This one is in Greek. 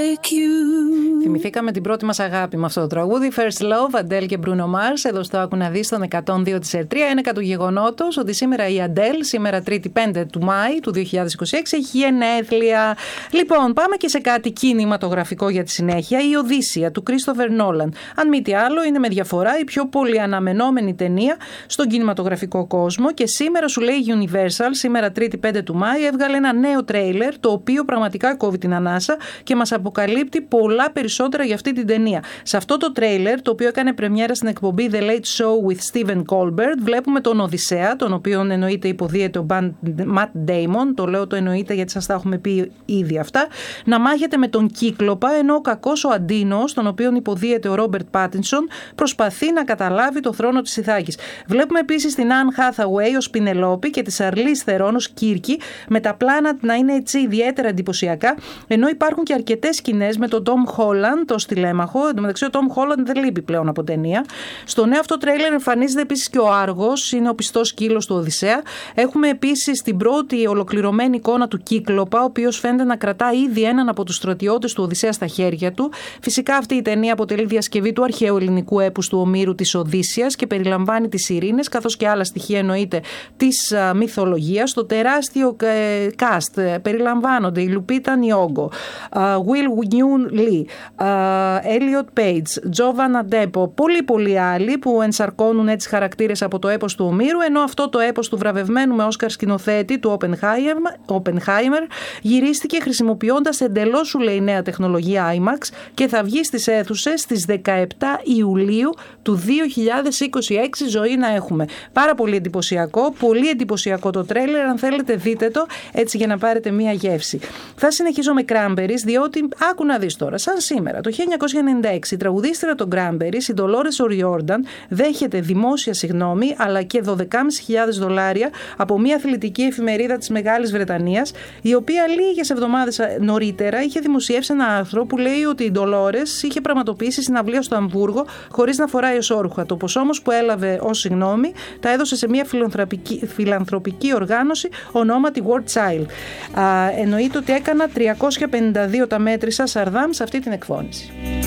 Θυμηθήκαμε την πρώτη μας αγάπη με αυτό το τραγούδι. First Love, Adele και Bruno Mars. Εδώ στο Άκου να δεις στον 102 της ΕΡΤΡΙΑ. Είναι κατ' του γεγονότος ότι σήμερα η Adele, σήμερα 3η 5 του Μάη του 2026, έχει γενέθλια. Λοιπόν, πάμε και σε κάτι κινηματογραφικό για τη συνέχεια. Η Οδύσσεια του Christopher Nolan. Αν μη τι άλλο, είναι με διαφορά η πιο πολυαναμενόμενη ταινία στον κινηματογραφικό κόσμο. Και σήμερα σου λέει Universal, σήμερα 3η 5 του Μάη, έβγαλε ένα νέο τρέιλερ, το οποίο πραγματικά κόβει την ανάσα και μας αποκαλύπτει πολλά περισσότερα για αυτή την ταινία. Σε αυτό το τρέιλερ, το οποίο έκανε πρεμιέρα στην εκπομπή The Late Show with Stephen Colbert, βλέπουμε τον Οδυσσέα, τον οποίον εννοείται υποδίεται ο Matt Damon, το λέω το εννοείται γιατί σας τα έχουμε πει ήδη αυτά, να μάχεται με τον Κύκλοπα, ενώ ο κακός ο Αντίνος, τον οποίον υποδίεται ο Robert Pattinson, προσπαθεί να καταλάβει το θρόνο της Ιθάκης. Βλέπουμε επίσης την Anne Hathaway ως Πινελόπη και τη Charlize Theron ως Κίρκη, με τα πλάνα να είναι έτσι ιδιαίτερα εντυπωσιακά, ενώ υπάρχουν και αρκετές σκηνές με τον Tom Holland, το στιλέμαχο. Εν τω μεταξύ, ο Tom Holland δεν λείπει πλέον από ταινία. Στο νέο αυτό τρέιλερ εμφανίζεται επίσης και ο Άργος, είναι ο πιστός σκύλος του Οδυσσέα. Έχουμε επίσης την πρώτη ολοκληρωμένη εικόνα του Κύκλοπα, ο οποίος φαίνεται να κρατά ήδη έναν από τους στρατιώτες του Οδυσσέα στα χέρια του. Φυσικά αυτή η ταινία αποτελεί διασκευή του αρχαίου ελληνικού έπους του Ομήρου της Οδύσσειας και περιλαμβάνει τις Ειρήνες, καθώς και άλλα στοιχεία εννοείται της μυθολογίας. Το τεράστιο cast περιλαμβάνονται η Λουπίτα Νιόγκο, Will Yoon Lee, Elliot Page, Giovanna Depo, πολλοί άλλοι που ενσαρκώνουν έτσι χαρακτήρες από το έπος του Ομήρου, ενώ αυτό το έπος του βραβευμένου με Όσκαρ σκηνοθέτη του Oppenheimer γυρίστηκε χρησιμοποιώντας εντελώς σου λέει νέα τεχνολογία IMAX και θα βγει στις αίθουσες στις 17 Ιουλίου του 2026. Ζωή να έχουμε. Πάρα πολύ εντυπωσιακό το τρέλερ, αν θέλετε δείτε το έτσι για να πάρετε μία γεύση. Θα συνεχίσω με Cranberries, διότι άκου να δεις τώρα, σαν σήμερα, το 1996, η τραγουδίστρια των Cranberries, η Dolores O'Riordan, δέχεται δημόσια συγγνώμη, αλλά και $12.500 από μια αθλητική εφημερίδα της Μεγάλης Βρετανίας, η οποία λίγες εβδομάδες νωρίτερα είχε δημοσιεύσει ένα άρθρο που λέει ότι η Dolores είχε πραγματοποιήσει συναυλία στο Αμβούργο χωρίς να φοράει εσώρουχα. Το ποσό όμως που έλαβε ως συγγνώμη τα έδωσε σε μια φιλανθρωπική οργάνωση ονόματι World Child. Εννοείται ότι έκανα 352 τα μέτρησα Σαρδάμ σε αυτή την εκφώνηση.